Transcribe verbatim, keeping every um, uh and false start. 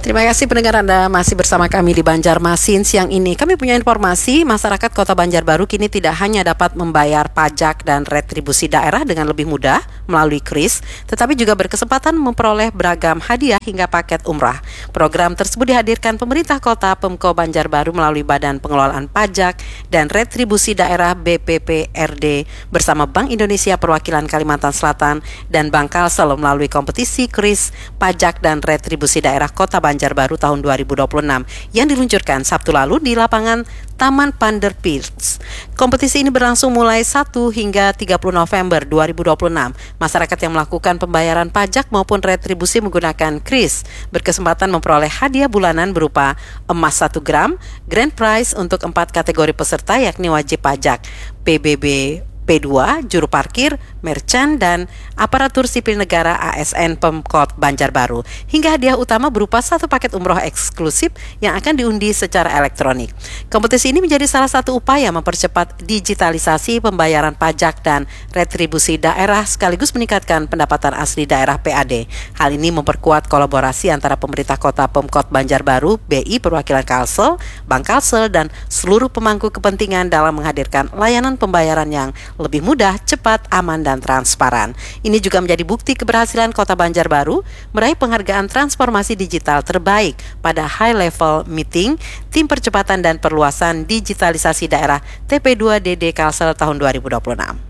Terima kasih pendengar, Anda masih bersama kami di Banjarmasin siang ini. Kami punya informasi, masyarakat Kota Banjarbaru kini tidak hanya dapat membayar pajak dan retribusi daerah dengan lebih mudah melalui kris, tetapi juga berkesempatan memperoleh beragam hadiah hingga paket umrah. Program tersebut dihadirkan pemerintah kota Pemko Banjarbaru melalui Badan Pengelolaan Pajak dan Retribusi Daerah B P P R D bersama Bank Indonesia Perwakilan Kalimantan Selatan dan Bank Kalsel melalui kompetisi kris pajak dan retribusi daerah Kota Banjarbaru tahun dua ribu dua puluh enam yang diluncurkan Sabtu lalu di lapangan Taman Panderpils. Kompetisi ini berlangsung mulai satu hingga tiga puluh November dua ribu dua puluh enam. Masyarakat yang melakukan pembayaran pajak maupun retribusi menggunakan kris berkesempatan memperoleh hadiah bulanan berupa emas satu gram, grand prize untuk empat kategori peserta yakni wajib pajak, P B B P dua, juru parkir, merchant, dan aparatur sipil negara A S N Pemkot Banjarbaru. Hingga hadiah utama berupa satu paket umroh eksklusif yang akan diundi secara elektronik. Kompetisi ini menjadi salah satu upaya mempercepat digitalisasi pembayaran pajak dan retribusi daerah sekaligus meningkatkan pendapatan asli daerah P A D. Hal ini memperkuat kolaborasi antara pemerintah kota Pemkot Banjarbaru, B I Perwakilan Kalsel, Bank Kalsel, dan seluruh pemangku kepentingan dalam menghadirkan layanan pembayaran yang lebih mudah, cepat, aman, dan transparan. Ini juga menjadi bukti keberhasilan Kota Banjarbaru meraih penghargaan transformasi digital terbaik pada High Level Meeting Tim Percepatan dan Perluasan Digitalisasi Daerah T P dua D D Kalsel tahun dua ribu dua puluh enam.